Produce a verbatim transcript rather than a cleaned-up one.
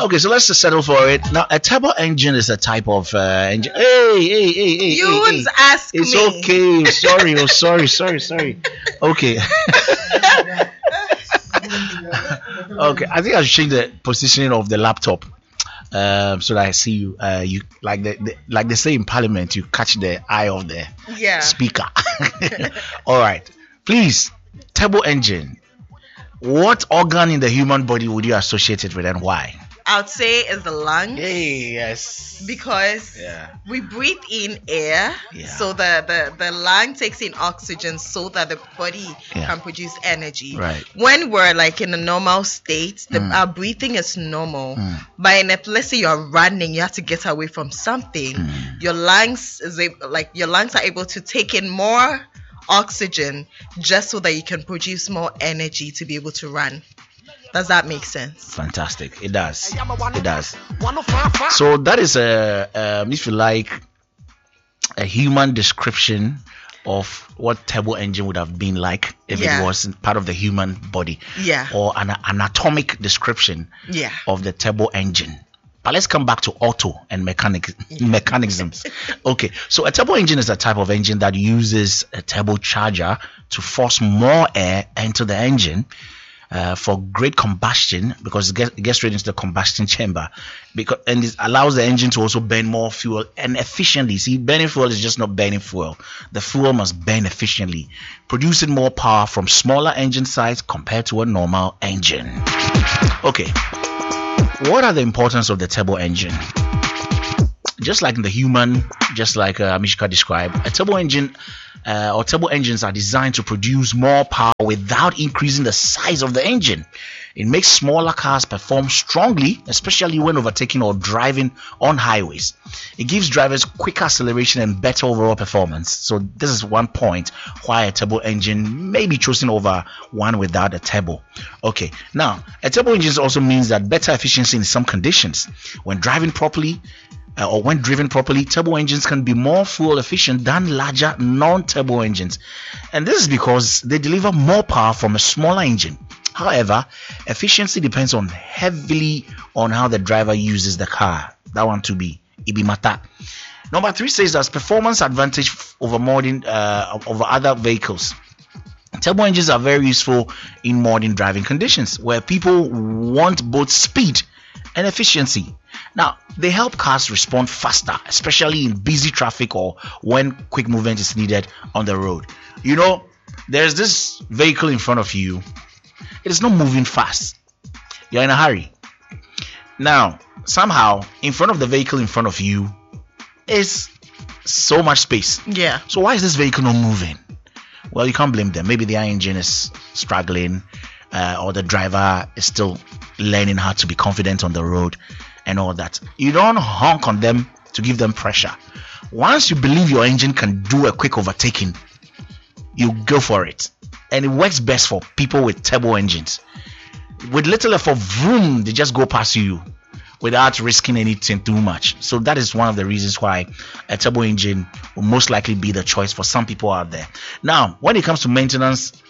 Okay, so let's just settle for it. Now, a turbo engine is a type of uh, engine. Hey, hey, hey, hey. You hey, would hey. ask It's me. okay. Sorry, oh, sorry, sorry, sorry. Okay. Okay, I think I should change the positioning of the laptop. Um, so that I see you, uh, you like the, the like they say in Parliament, you catch the eye of the Yeah. speaker. All right, please, turbo engine. What organ in the human body would you associate it with, and why? I would say is the lungs. Hey, yes. Because Yeah. we breathe in air, Yeah. so the, the, the lung takes in oxygen so that the body Yeah. can produce energy. Right. When we're like in a normal state, the, Mm. our breathing is normal. Mm. But in a, let's say you're running, you have to get away from something. Mm. Your lungs is able, like your lungs are able to take in more oxygen just so that you can produce more energy to be able to run. Does that make sense? Fantastic. It does. It does. So that is a, um, if you like, a human description of what turbo engine would have been like if Yeah. it was part of the human body, Yeah. or an anatomic description Yeah. of the turbo engine. But let's come back to auto and mechanic mechanisms. Okay, so a turbo engine is a type of engine that uses a turbocharger to force more air into the engine uh, for great combustion, because it gets, it gets straight into the combustion chamber, because and it allows the engine to also burn more fuel and efficiently. See, burning fuel is just not burning fuel. The fuel must burn efficiently, producing more power from smaller engine size compared to a normal engine. Okay. What are the importance of the turbo engine? Just like in the human, just like uh, Mishka described, a turbo engine uh, or turbo engines are designed to produce more power without increasing the size of the engine. It makes smaller cars perform strongly, especially when overtaking or driving on highways. It gives drivers quicker acceleration and better overall performance. So this is one point why a turbo engine may be chosen over one without a turbo. Okay, now a turbo engine also means that better efficiency in some conditions. When driving properly, Uh, or when driven properly, turbo engines can be more fuel efficient than larger non-turbo engines, and this is because they deliver more power from a smaller engine. However, efficiency depends on heavily on how the driver uses the car. That one to be ibimata. Number three says that performance advantage over modern uh, over other vehicles. Turbo engines are very useful in modern driving conditions where people want both speed and efficiency. Now, they help cars respond faster, especially in busy traffic or when quick movement is needed on the road. You know, there's this vehicle in front of you. It is not moving fast. You're in a hurry. Now, somehow, in front of the vehicle in front of you is so much space. Yeah. So why is this vehicle not moving? Well, you can't blame them. Maybe the engine is struggling, uh, or the driver is still learning how to be confident on the road and all that. You don't honk on them to give them pressure. Once you believe your engine can do a quick overtaking, you go for it. And it works best for people with turbo engines. With little effort, vroom, they just go past you without risking anything too much. So that is one of the reasons why a turbo engine will most likely be the choice for some people out there. Now, when it comes to maintenance